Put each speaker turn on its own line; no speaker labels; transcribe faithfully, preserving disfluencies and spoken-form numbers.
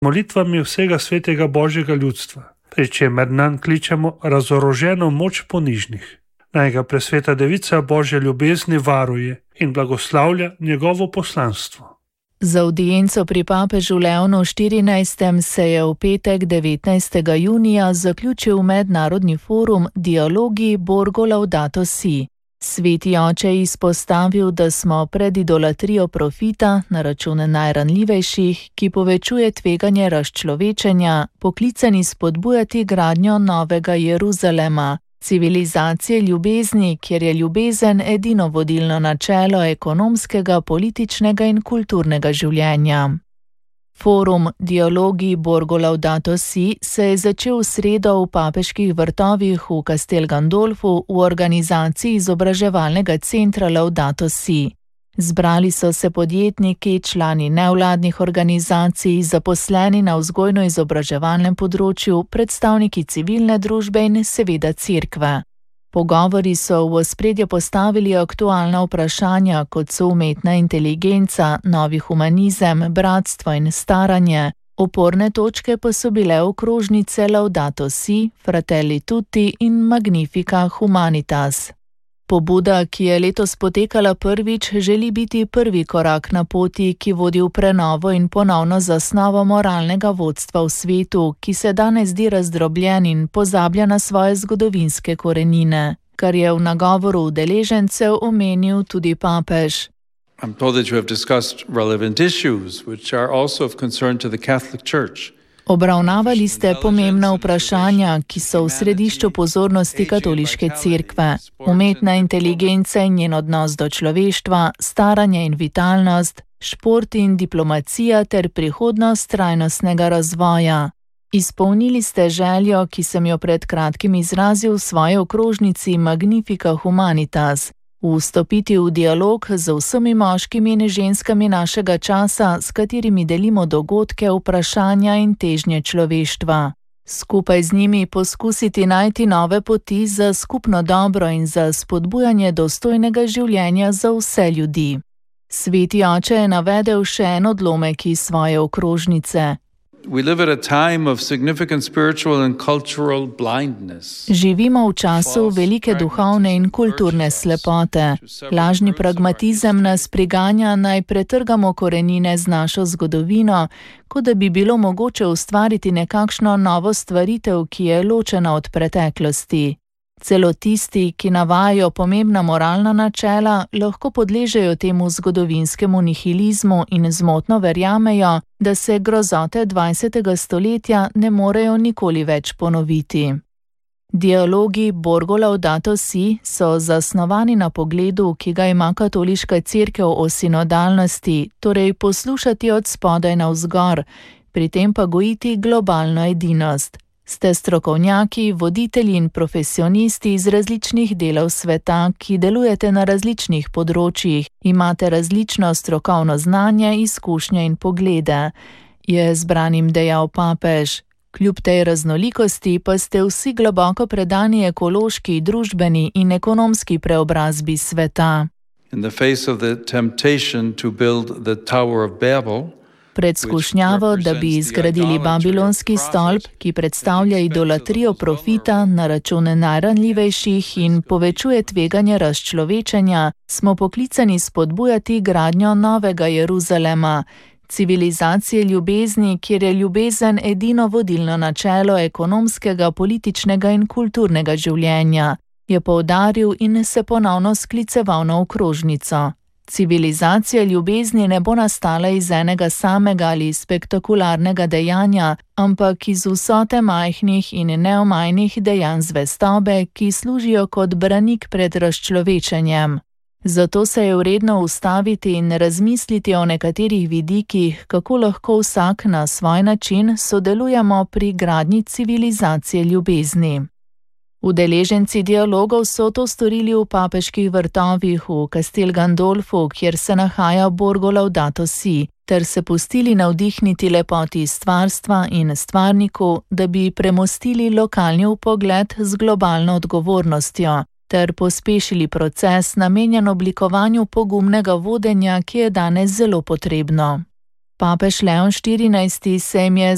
molitvami vsega svetega Božjega ljudstva, pri čemer nanj kličemo razoroženo moč ponižnih. Naj ga presveta Devica Božje ljubezni varuje in blagoslavlja njegovo poslanstvo.
Z avdienco pri papežu Leonu štirinajstem se je v petek devetnajstega junija zaključil mednarodni forum Dialogi Borgo Laudato Si. Sveti oče je izpostavil, da smo pred idolatrijo profita na račun najranljivejših, ki povečuje tveganje razčlovečenja, poklicani spodbujati gradnjo novega Jeruzalema, civilizacije ljubezni, kjer je ljubezen edino vodilno načelo ekonomskega, političnega in kulturnega življenja. Forum Dialogi Borgo Laudato Si se je začel v sredo v papeških vrtovih v Castel Gandolfu v organizaciji izobraževalnega centra Laudato Si. Zbrali so se podjetniki, člani nevladnih organizacij, zaposleni na vzgojno-izobraževalnem področju, predstavniki civilne družbe in seveda cerkve. Pogovori so v ospredje postavili aktualna vprašanja, kot so umetna inteligenca, novi humanizem, bratstvo in staranje. Oporne točke pa so bile okrožnice Laudato Si, Fratelli Tutti in Magnifica Humanitas. Pobuda, ki je letos potekala prvič, želi biti prvi korak na poti, ki vodi v prenovo in ponovno zasnovo moralnega vodstva v svetu, ki se danes zdi razdrobljen in pozablja na svoje zgodovinske korenine, kar je v nagovoru udeležencev omenil tudi papež.
I'm told that you have discussed relevant issues which are also of concern to the Catholic Church.
Obravnavali ste pomembna vprašanja, ki so v središču pozornosti katoliške cerkve. Umetna inteligenca in njen odnos do človeštva, staranje in vitalnost, šport in diplomacija ter prihodnost trajnostnega razvoja. Izpolnili ste željo, ki sem jo pred kratkim izrazil v svoji okrožnici Magnifica Humanitas. Vstopiti v dialog z vsemi moškimi in ženskami našega časa, s katerimi delimo dogodke, vprašanja in težnje človeštva. Skupaj z njimi poskusiti najti nove poti za skupno dobro in za spodbujanje dostojnega življenja za vse ljudi. Sveti oče je navedel še en odlomek iz svoje okrožnice.
We live at a time of significant spiritual and cultural blindness.
Živimo v času velike duhovne in kulturne slepote. Lažni pragmatizem nas priganja, naj pretrgamo korenine z našo zgodovino, kot da bi bilo mogoče ustvariti nekakšno novo stvaritev, ki je ločena od preteklosti. Celo tisti, ki navajajo pomembna moralna načela, lahko podležejo temu zgodovinskemu nihilizmu in zmotno verjamejo, da se grozote dvajsetega stoletja ne morejo nikoli več ponoviti. Dialogi Borgo Laudato Si so zasnovani na pogledu, ki ga ima katoliška cerkev o sinodalnosti, torej poslušati od spodaj navzgor, pri tem pa gojiti globalno edinost. Ste strokovnjaki, voditelji in profesionisti iz različnih delov sveta, ki delujete na različnih področjih, imate različno strokovno znanje, izkušnje in poglede, je zbranim dejal papež. Kljub tej raznolikosti pa ste vsi globoko predani ekološki, družbeni in ekonomski preobrazbi sveta.
In the face of the temptation to build the Tower of Babel,
Pred skušnjavo, da bi izgradili babilonski stolp, ki predstavlja idolatrijo profita na račun najranljivejših in povečuje tveganje razčlovečenja, smo poklicani spodbujati gradnjo novega Jeruzalema, civilizacije ljubezni, kjer je ljubezen edino vodilno načelo ekonomskega, političnega in kulturnega življenja, je poudaril in se ponovno skliceval na okrožnico. Civilizacija ljubezni ne bo nastala iz enega samega ali spektakularnega dejanja, ampak iz vsote majhnih in neomajnih dejanj zvestobe, ki služijo kot branik pred razčlovečenjem. Zato se je vredno ustaviti in razmisliti o nekaterih vidikih, kako lahko vsak na svoj način sodelujemo pri gradnji civilizacije ljubezni. Udeleženci dialogov so to storili v papeških vrtovih v Castel Gandolfu, kjer se nahaja Borgo Laudato Si, ter se pustili navdihniti lepoti stvarstva in stvarniku, da bi premostili lokalni vpogled z globalno odgovornostjo, ter pospešili proces namenjen oblikovanju pogumnega vodenja, ki je danes zelo potrebno. Papež Leon štirinajsti se jim je